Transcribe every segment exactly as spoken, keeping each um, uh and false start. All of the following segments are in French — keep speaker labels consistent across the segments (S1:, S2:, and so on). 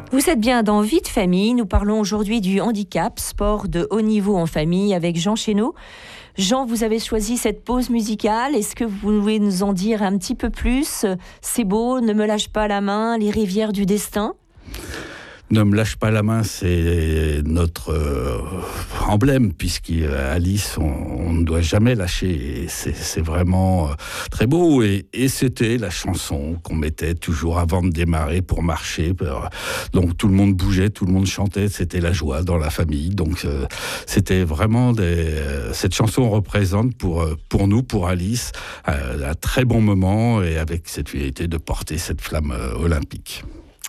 S1: Vous êtes bien dans Vie de famille. Nous parlons aujourd'hui du handicap, sport de haut niveau en famille, avec Jean Chénaud. Jean, vous avez choisi cette pause musicale. Est-ce que vous pouvez nous en dire un petit peu plus ? C'est beau, ne me lâche pas la main, les rivières du destin.
S2: Ne me lâche pas la main, c'est notre euh, emblème, puisqu'Alice, on, on ne doit jamais lâcher. Et c'est, c'est vraiment euh, très beau. Et, et c'était la chanson qu'on mettait toujours avant de démarrer pour marcher. Donc tout le monde bougeait, tout le monde chantait. C'était la joie dans la famille. Donc euh, c'était vraiment des, euh, cette chanson représente pour pour nous, pour Alice, euh, un très bon moment et avec cette finalité de porter cette flamme euh, olympique.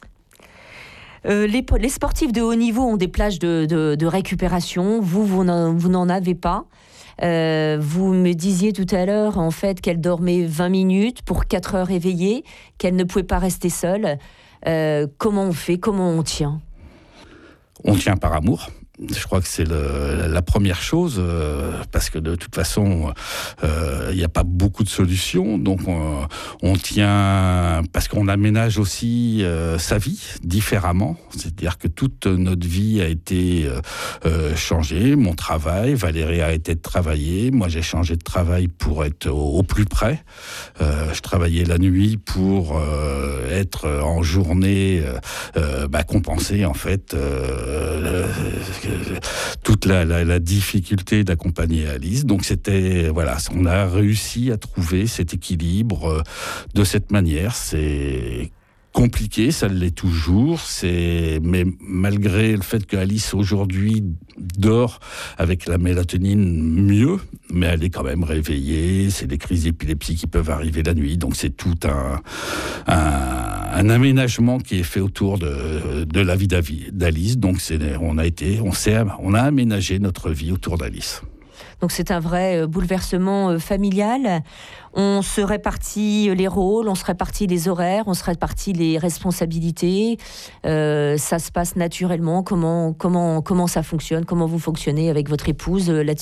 S1: Euh, les, les sportifs de haut niveau ont des plages de, de, de récupération. Vous, vous n'en, vous n'en avez pas. Euh, vous me disiez tout à l'heure, en fait, qu'elle dormait vingt minutes pour quatre heures éveillée, qu'elle ne pouvait pas rester seule. Euh, comment on fait ? Comment on tient ?
S2: On tient par amour. Je crois que c'est le, la première chose, euh, parce que de toute façon, il euh, n'y a pas beaucoup de solutions. Donc, on, on tient, parce qu'on aménage aussi euh, sa vie différemment. C'est-à-dire que toute notre vie a été euh, changée. Mon travail, Valérie a arrêté de travailler. Moi, j'ai changé de travail pour être au, au plus près. Euh, je travaillais la nuit pour euh, être en journée, euh, bah, compenser en fait euh, toute la, la, la difficulté d'accompagner Alice. Donc c'était, voilà, on a réussi à trouver cet équilibre de cette manière. C'est compliqué, ça l'est toujours, c'est... mais malgré le fait qu'Alice aujourd'hui dort avec la mélatonine mieux, mais elle est quand même réveillée, c'est des crises d'épilepsie qui peuvent arriver la nuit, donc c'est tout un, un, un aménagement qui est fait autour de, de la vie d'Alice, donc c'est, on a été, on s'est, on a aménagé notre vie autour d'Alice.
S1: Donc c'est un vrai bouleversement familial. On se répartit les rôles, on se répartit les horaires, on se répartit les responsabilités. Euh, ça se passe naturellement. Comment, comment, comment ça fonctionne ? Comment vous fonctionnez avec votre épouse là-dessus ?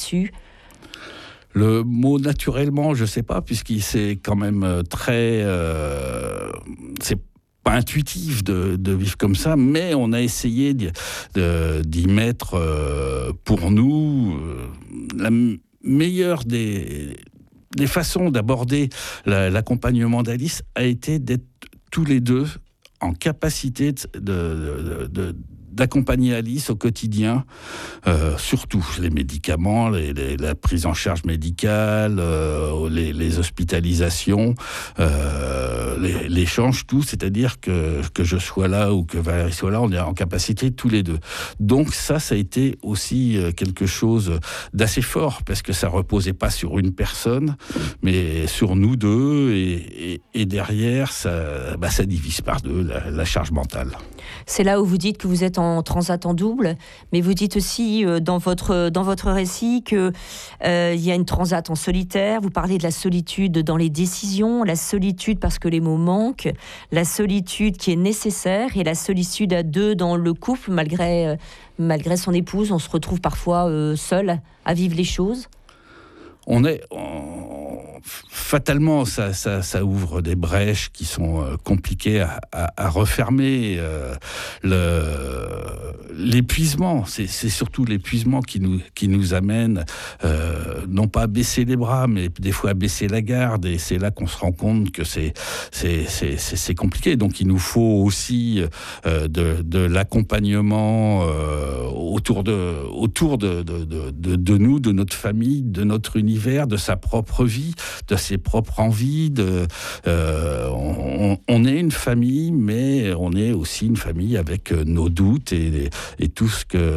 S2: Le mot naturellement, je ne sais pas, puisqu'il c'est quand même très... Euh, c'est pas intuitif de, de vivre comme ça, mais on a essayé d'y, de, d'y mettre euh, pour nous euh, la meilleure des, des façons d'aborder la, l'accompagnement d'Alice a été d'être tous les deux en capacité de, de, de, de d'accompagner Alice au quotidien, euh, surtout les médicaments, les, les, la prise en charge médicale, euh, les, les hospitalisations, euh, les, l'échange, tout, c'est-à-dire que, que je sois là ou que Valérie soit là, on est en capacité tous les deux. Donc ça, ça a été aussi quelque chose d'assez fort, parce que ça reposait pas sur une personne, mais sur nous deux, et, et, et derrière, ça, bah, ça divise par deux la, la charge mentale.
S1: C'est là où vous dites que vous êtes en transat en double, mais vous dites aussi euh, dans, votre, dans votre récit qu'il euh, y a une transat en solitaire. Vous parlez de la solitude dans les décisions, la solitude parce que les mots manquent, la solitude qui est nécessaire et la solitude à deux dans le couple, malgré, euh, malgré son épouse. On se retrouve parfois euh, seul à vivre les choses.
S2: On est... On... Fatalement, ça, ça, ça ouvre des brèches qui sont euh, compliquées à, à, à refermer. Euh, le, l'épuisement, c'est, c'est surtout l'épuisement qui nous, qui nous amène, euh, non pas à baisser les bras, mais des fois à baisser la garde. Et c'est là qu'on se rend compte que c'est, c'est, c'est, c'est, c'est compliqué. Donc il nous faut aussi euh, de, de l'accompagnement euh, autour, de, autour de, de, de, de, de nous, de notre famille, de notre univers, de sa propre vie, de ses propres envies. De, euh, on, on est une famille, mais on est aussi une famille avec nos doutes et, et tout ce que